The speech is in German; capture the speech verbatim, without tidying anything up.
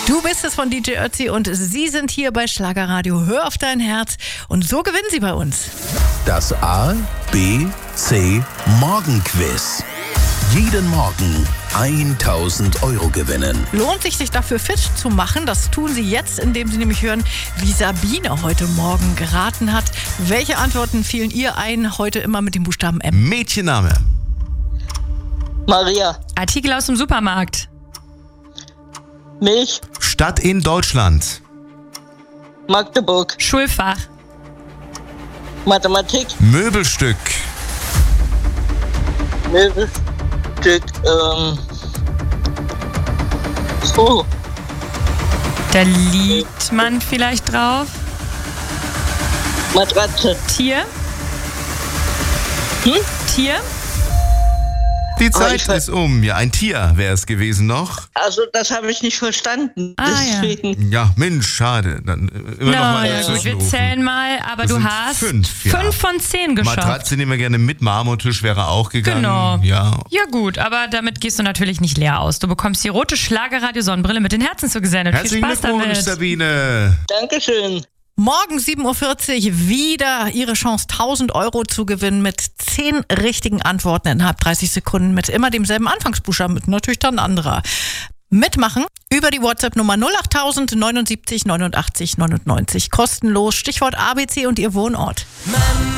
Du bist es von D J Ötzi und Sie sind hier bei Schlagerradio. Hör auf dein Herz und so gewinnen Sie bei uns. Das A, B, C Morgenquiz. Jeden Morgen tausend Euro gewinnen. Lohnt sich, sich dafür fit zu machen? Das tun Sie jetzt, indem Sie nämlich hören, wie Sabine heute Morgen geraten hat. Welche Antworten fielen ihr ein? Heute immer mit dem Buchstaben M. Mädchenname. Maria. Artikel aus dem Supermarkt. Milch. Stadt in Deutschland. Magdeburg. Schulfach. Mathematik. Möbelstück. Möbelstück. Ähm. So. Da liegt man vielleicht drauf. Matratze. Tier. Hm? Tier. Die Zeit ich ver- ist um. Ja, ein Tier wäre es gewesen noch. Also, das habe ich nicht verstanden. Ah, ja. Deswegen. Ja, Mensch, schade. Dann äh, immer noch Na mal ja, gut, wir zwischenrufen. zählen mal, aber Das du sind hast fünf, ja. fünf von zehn geschafft. Matratze nehmen wir gerne mit. Marmortisch wäre auch gegangen. Genau. Ja. Ja gut, aber damit gehst du natürlich nicht leer aus. Du bekommst die rote Schlagerradio-Sonnenbrille mit den Herzen zugesendet. Viel Herzlichen Spaß Glückwunsch, damit. Sabine. Dankeschön. Morgen sieben Uhr vierzig wieder Ihre Chance, tausend Euro zu gewinnen mit zehn richtigen Antworten innerhalb dreißig Sekunden mit immer demselben Anfangsbuchstaben, mit natürlich dann anderer. Mitmachen über die WhatsApp-Nummer null acht null null neunundsiebzig neunundachtzig neunundneunzig. Kostenlos, Stichwort A B C und Ihr Wohnort.